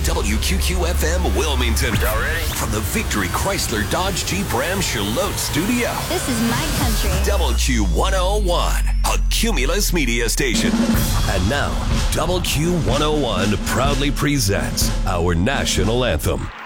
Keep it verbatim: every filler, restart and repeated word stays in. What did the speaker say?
W Q Q F M Wilmington. Y'all ready? From the Victory Chrysler Dodge Jeep Ram Charlotte studio. This is my country. W Q one oh one, a Cumulus media station. And now, W Q one oh one proudly presents our national anthem.